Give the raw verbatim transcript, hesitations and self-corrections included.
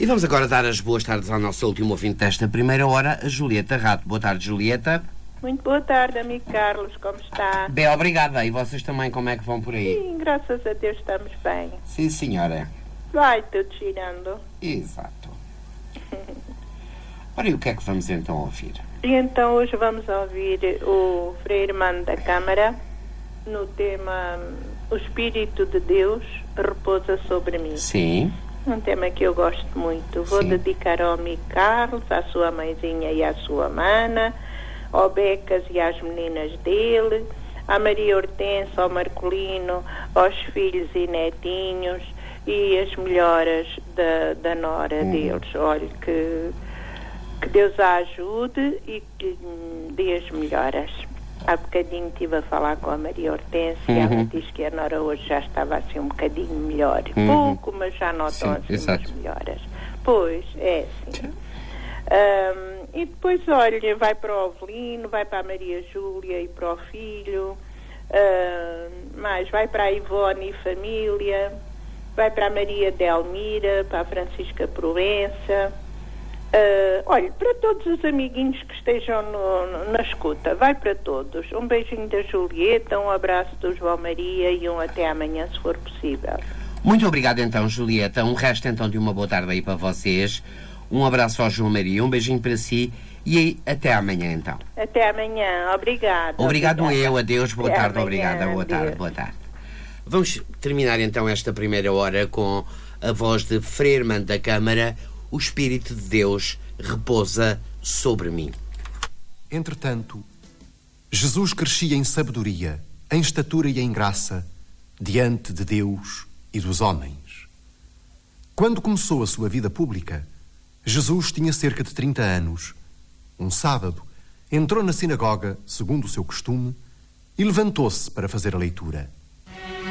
vamos agora dar as boas tardes ao nosso último ouvinte desta primeira hora, a Julieta Rato. Boa tarde, Julieta. Muito boa tarde, amigo Carlos, como está? Bem, obrigada. E vocês também, como é que vão por aí? Sim, graças a Deus estamos bem. Sim, senhora. Vai tudo girando. Exato. Ora, e o que é que vamos então ouvir? E então hoje vamos ouvir o Frei Irmão da Câmara no tema O Espírito de Deus repousa sobre mim. Sim. Um tema que eu gosto muito. Vou Sim. dedicar ao amigo Carlos, à sua mãezinha e à sua mana, ao Becas e às meninas dele, à Maria Hortense, ao Marcolino, aos filhos e netinhos e as melhoras da, da nora hum. deles. Olha, que, que Deus a ajude e que dê as melhoras. Há bocadinho estive a falar com a Maria Hortense uhum. e ela diz que a nora hoje já estava assim um bocadinho melhor. Uhum. Pouco, mas já notam assim umas melhoras. Pois, é assim. Um, e depois, olha, vai para o Ovelino, vai para a Maria Júlia e para o filho, uh, mais vai para a Ivone e família, vai para a Maria Delmira, para a Francisca Proença. Uh, olha, para todos os amiguinhos que estejam no, no, na escuta, vai para todos. Um beijinho da Julieta, um abraço do João Maria e um até amanhã, se for possível. Muito obrigado então, Julieta. Um resto então de uma boa tarde aí para vocês. Um abraço ao João Maria, um beijinho para si e aí, até amanhã então. Até amanhã, obrigado. Obrigado obrigada. eu, adeus, boa até tarde, amanhã, obrigada, boa adeus. tarde, boa tarde. Vamos terminar então esta primeira hora com a voz de Frei Irmão da Câmara. O Espírito de Deus repousa sobre mim. Entretanto, Jesus crescia em sabedoria, em estatura e em graça, diante de Deus e dos homens. Quando começou a sua vida pública, Jesus tinha cerca de trinta anos. Um sábado, entrou na sinagoga, segundo o seu costume, e levantou-se para fazer a leitura.